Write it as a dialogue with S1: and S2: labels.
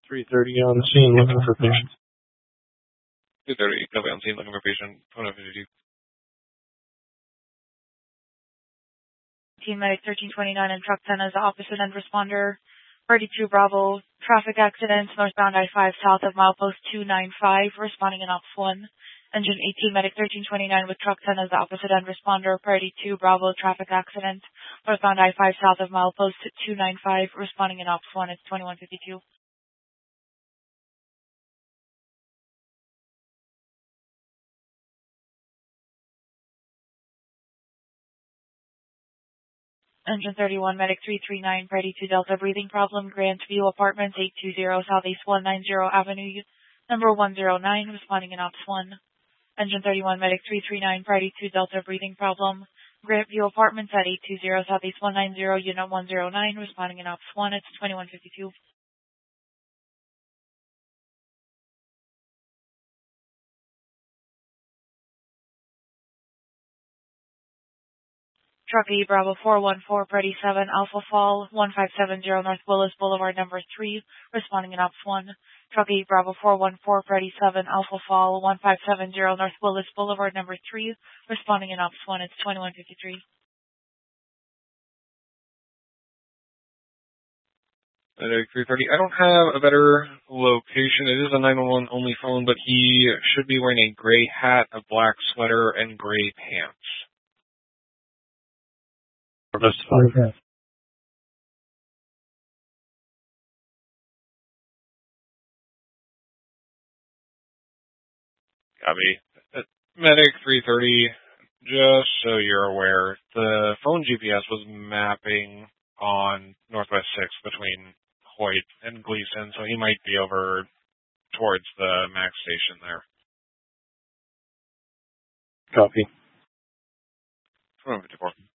S1: 3:30 on the scene looking for patients.
S2: 2:30, nobody on scene looking for patient. 252.
S3: Team Medic 1329 and Truck 10 as the opposite end responder. Party 2 Bravo, traffic accidents, northbound I-5 south of milepost 295, responding in Ops 1. Engine 18 Medic 1329 with Truck 10 as the opposite end responder. Party 2 Bravo, traffic accident, northbound I-5 south of milepost 295, responding in Ops 1. It's 2152. Engine 31, Medic 339, Party 2 Delta, breathing problem, Grant View Apartments, 820 Southeast 190 Avenue, number 109, responding in Ops 1. Engine 31, Medic 339, Party 2 Delta, breathing problem, Grant View Apartments at 820 Southeast 190, Unit 109, responding in Ops 1. It's 2152. Truck E Bravo 414, Party 7, Alpha Fall, 1570 North Willis Boulevard, number 3, responding in Ops 1. Truck E Bravo 414, Party 7, Alpha Fall, 1570 North Willis Boulevard, number 3, responding in Ops 1. It's 2153.
S2: Medic 330. I don't have a better location. It is a 911 only phone, but he should be wearing a gray hat, a black sweater, and gray pants.
S1: That's fine.
S2: Copy. Medic 330, just so you're aware, the phone GPS was mapping on Northwest 6 between Hoyt and Gleason, so he might be over towards the MAX station there.
S1: Copy.
S2: 254.